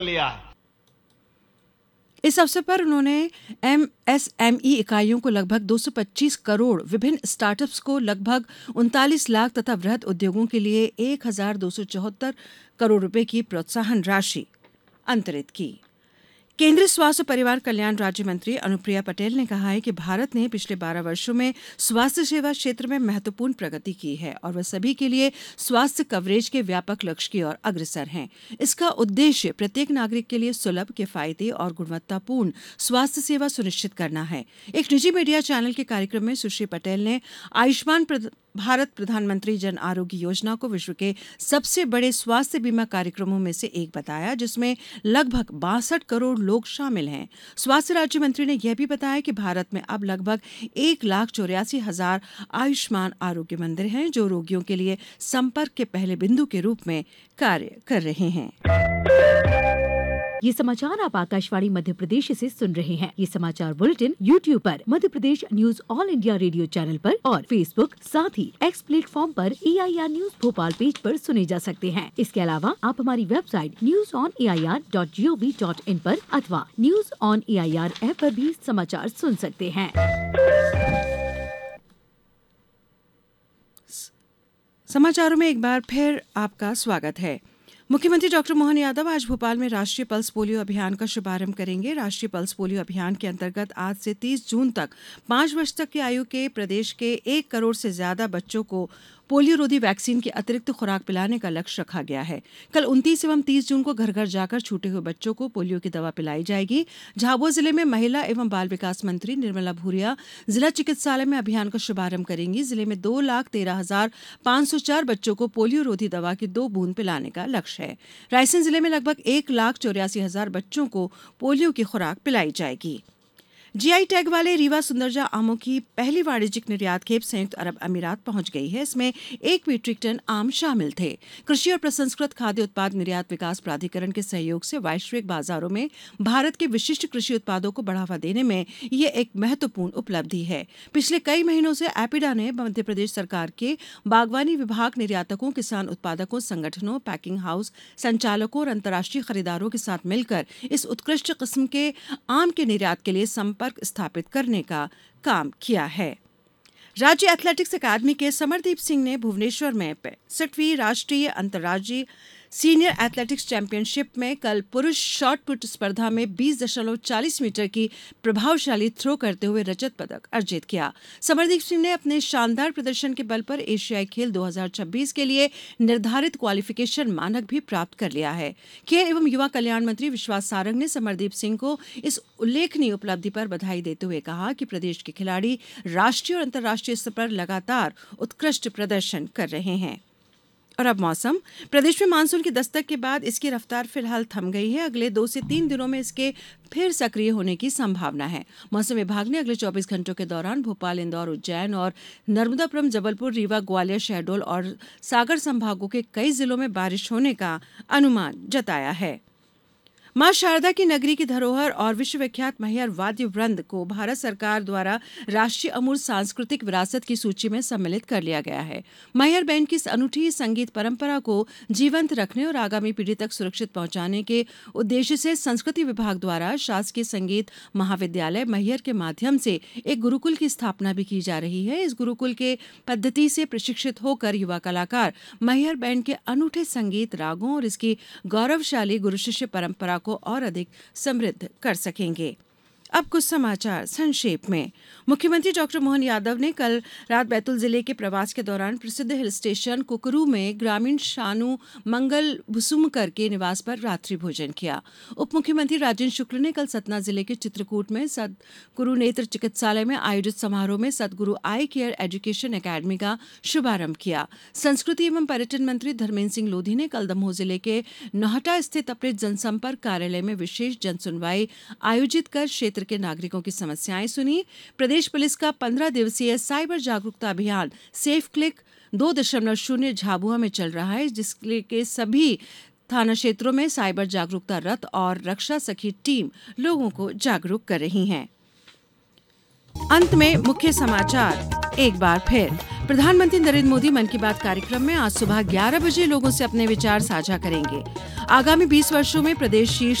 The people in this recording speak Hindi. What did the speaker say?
लिया है। इस अवसर पर उन्होंने एमएसएमई इकाइयों को लगभग 225 करोड़, विभिन्न स्टार्टअप्स को लगभग 39 लाख तथा वृहद उद्योगों के लिए 1274 करोड़ रुपए की प्रोत्साहन राशि अंतरित की। केंद्रीय स्वास्थ्य और परिवार कल्याण राज्य मंत्री अनुप्रिया पटेल ने कहा है कि भारत ने पिछले 12 वर्षों में स्वास्थ्य सेवा क्षेत्र में महत्वपूर्ण प्रगति की है और वह सभी के लिए स्वास्थ्य कवरेज के व्यापक लक्ष्य की ओर अग्रसर हैं। इसका उद्देश्य प्रत्येक नागरिक के लिए सुलभ, किफायती और गुणवत्तापूर्ण स्वास्थ्य सेवा सुनिश्चित करना है। एक निजी मीडिया चैनल के कार्यक्रम में सुश्री पटेल ने आयुष्मान भारत प्रधानमंत्री जन आरोग्य योजना को विश्व के सबसे बड़े स्वास्थ्य बीमा कार्यक्रमों में से एक बताया, जिसमें लगभग 62 करोड़ लोग शामिल हैं। स्वास्थ्य राज्य मंत्री ने यह भी बताया कि भारत में अब लगभग 1,84,000 आयुष्मान आरोग्य मंदिर हैं, जो रोगियों के लिए संपर्क के पहले बिंदु के रूप में कार्य कर रहे हैं। ये समाचार आप आकाशवाणी मध्य प्रदेश से सुन रहे हैं। ये समाचार बुलेटिन YouTube पर Madhya Pradesh news all India radio channel पर और Facebook साथ ही X प्लेटफॉर्म पर AIR न्यूज भोपाल पेज पर सुने जा सकते हैं। इसके अलावा आप हमारी वेबसाइट newsonair.gov.in पर अथवा न्यूज ऑन AIR ऐप पर भी समाचार सुन सकते हैं। समाचारों में एक बार फिर आपका स्वागत है। मुख्यमंत्री डॉक्टर मोहन यादव आज भोपाल में राष्ट्रीय पल्स पोलियो अभियान का शुभारंभ करेंगे। राष्ट्रीय पल्स पोलियो अभियान के अंतर्गत आज से 30 जून तक 5 वर्ष तक की आयु के प्रदेश के 1 करोड़ से ज्यादा बच्चों को पोलियो रोधी वैक्सीन की अतिरिक्त खुराक पिलाने का लक्ष्य रखा गया है। कल 29 एवं 30 जून को घर घर जाकर छूटे हुए बच्चों को पोलियो की दवा पिलाई जाएगी। झाबुआ जिले में महिला एवं बाल विकास मंत्री निर्मला भूरिया जिला चिकित्सालय में अभियान का शुभारंभ करेंगी। जिले में 2,13,504 बच्चों को पोलियो रोधी दवा की 2 बूंद पिलाने का लक्ष्य है। रायसेन जिले में लगभग 1,84,000 बच्चों को पोलियो की खुराक पिलाई जाएगी। जीआई टैग वाले रीवा सुंदरजा आमों की पहली वाणिज्यिक निर्यात खेप संयुक्त अरब अमीरात पहुंच गई है। इसमें 1 मीट्रिक टन आम शामिल थे। कृषि और प्रसंस्कृत खाद्य उत्पाद निर्यात विकास प्राधिकरण के सहयोग से वैश्विक बाजारों में भारत के विशिष्ट कृषि उत्पादों को बढ़ावा देने में यह एक महत्वपूर्ण उपलब्धि है। पिछले कई महीनों से एपिडा ने मध्य प्रदेश सरकार के बागवानी विभाग निर्यातकों, किसान उत्पादकों, संगठनों, पैकिंग हाउस संचालकों और अंतर्राष्ट्रीय खरीदारों के साथ मिलकर इस उत्कृष्ट किस्म के आम के निर्यात के लिए संपर्क स्थापित करने का काम किया है। राज्य एथलेटिक्स अकादमी के समरदीप सिंह ने भुवनेश्वर में 65वीं राष्ट्रीय अंतर्राज्यीय सीनियर एथलेटिक्स चैंपियनशिप में कल पुरुष शॉट पुट स्पर्धा में 20.40 मीटर की प्रभावशाली थ्रो करते हुए रजत पदक अर्जित किया। समरदीप सिंह ने अपने शानदार प्रदर्शन के बल पर एशियाई खेल 2026 के लिए निर्धारित क्वालिफिकेशन मानक भी प्राप्त कर लिया है। खेल एवं युवा कल्याण मंत्री विश्वास सारंग ने समरदीप सिंह को इस उल्लेखनीय उपलब्धि पर बधाई देते हुए कहा कि प्रदेश के खिलाड़ी राष्ट्रीय और अंतर्राष्ट्रीय स्तर पर लगातार उत्कृष्ट प्रदर्शन कर रहे हैं। और अब मौसम। प्रदेश में मानसून की दस्तक के बाद इसकी रफ्तार फिलहाल थम गई है। अगले 2 से 3 दिनों में इसके फिर सक्रिय होने की संभावना है। मौसम विभाग ने अगले 24 घंटों के दौरान भोपाल, इंदौर, उज्जैन और नर्मदापुरम, जबलपुर, रीवा, ग्वालियर, शहडोल और सागर संभागों के कई जिलों में बारिश होने का अनुमान जताया है। मां शारदा की नगरी की धरोहर और विश्वविख्यात मैहर वाद्य वृंद को भारत सरकार द्वारा राष्ट्रीय अमूर्त सांस्कृतिक विरासत की सूची में सम्मिलित कर लिया गया है। मैहर बैंड की इस अनूठी संगीत परंपरा को जीवंत रखने और आगामी पीढ़ी तक सुरक्षित पहुंचाने के उद्देश्य से संस्कृति विभाग द्वारा शासकीय संगीत महाविद्यालय मैहर के माध्यम से एक गुरुकुल की स्थापना भी की जा रही है। इस गुरुकुल के पद्धति से प्रशिक्षित होकर युवा कलाकार मैहर बैंड के अनूठे संगीत, रागों और इसकी गौरवशाली गुरु शिष्य परंपरा को और अधिक समृद्ध कर सकेंगे। अब कुछ समाचार संक्षेप में। मुख्यमंत्री डॉक्टर मोहन यादव ने कल रात बैतूल जिले के प्रवास के दौरान प्रसिद्ध हिल स्टेशन कुकरू में ग्रामीण शानू मंगल भुसुमकर के निवास पर रात्रि भोजन किया। उप मुख्यमंत्री राजेंद्र शुक्ल ने कल सतना जिले के चित्रकूट में सद्गुरु नेत्र चिकित्सालय में आयोजित समारोह में सद्गुरु आई केयर एजुकेशन अकेडमी का शुभारंभ किया। संस्कृति एवं पर्यटन मंत्री धर्मेंद्र सिंह लोधी ने कल दमोह जिले के नौहटा स्थित अपने जनसंपर्क कार्यालय में विशेष जनसुनवाई आयोजित कर क्षेत्र के नागरिकों की समस्याएं सुनी। प्रदेश पुलिस का 15 दिवसीय साइबर जागरूकता अभियान सेफ क्लिक 2.0 झाबुआ में चल रहा है, जिसके सभी थाना क्षेत्रों में साइबर जागरूकता रथ और रक्षा सखी टीम लोगों को जागरूक कर रही हैं। अंत में मुख्य समाचार। एक बार फिर प्रधानमंत्री नरेंद्र मोदी मन की बात कार्यक्रम में आज सुबह 11 बजे लोगों से अपने विचार साझा करेंगे। आगामी 20 वर्षों में प्रदेश शीर्ष